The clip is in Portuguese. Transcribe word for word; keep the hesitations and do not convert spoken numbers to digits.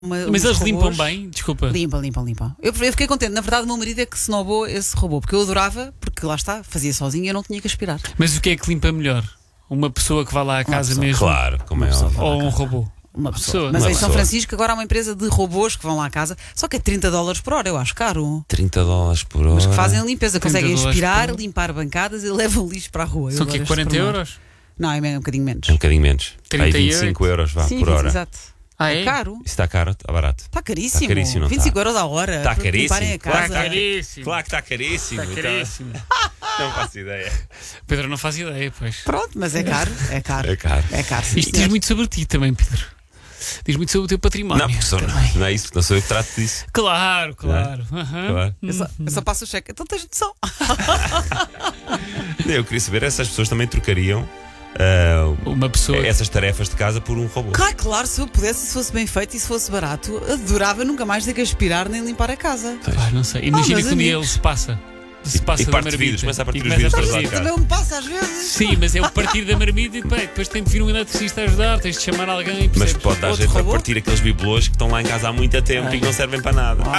Uma, Mas eles robôs. limpam bem, desculpa. Limpam, limpam, limpam. Eu, eu fiquei contente. Na verdade, o meu marido é que snobou esse robô, porque eu adorava, porque lá está, fazia sozinho e eu não tinha que aspirar. Mas o que é que limpa melhor? Uma pessoa que vai lá à casa pessoa. mesmo? Claro, como é óbvio. Ou um robô? Uma pessoa. pessoa. Mas Uma em São pessoa. Francisco agora há uma empresa de robôs que vão lá à casa, só que é trinta dólares por hora, eu acho caro. trinta dólares por hora. Mas que fazem a limpeza, trinta conseguem dólares aspirar, por hora. limpar bancadas e levam lixo para a rua. Eu São adoro que este quarenta pormenor. euros? Não, é um bocadinho menos. É um bocadinho menos. trinta Aí e vinte e cinco euros vá, Sim, por vinte, hora. exato. Ah, É é? caro. Isso está caro? Está barato? Está caríssimo. Está caríssimo, não vinte e cinco está? euros a hora. Está para limparem caríssimo. a Claro casa. que está Caríssimo. Claro que está caríssimo. Está então. caríssimo. Não faço ideia. Pedro não faz ideia, pois. Pronto, mas é caro. É caro. É caro. É caro. sim, Isto diz senhor. muito sobre ti também, Pedro. Diz muito sobre o teu património. Não, porque só, também. não é isso, não sou eu que trato disso. Claro, claro. Aham. Claro. Eu só, eu só passo o cheque. Então tens noção. Eu queria saber, essas pessoas também trocariam ah, Uma pessoa. essas tarefas de casa por um robô. Claro, claro, se eu pudesse, se fosse bem feito e se fosse barato, adorava nunca mais ter que aspirar nem limpar a casa. Pá, não sei. Imagina meus que um dia ele amigos. se passa. Se E- passa e da parte marmita. vidros, começa a partir E os começa vidros a todos lá partir. de casa. Também me passa às vezes. Sim, mas é o partir da marmita e depois, depois tem de vir um eletricista a ajudar, tens de chamar alguém. Mas percebes? pode dar Outro jeito para robô? partir aqueles bibelôs que estão lá em casa há muito tempo e que não servem para nada.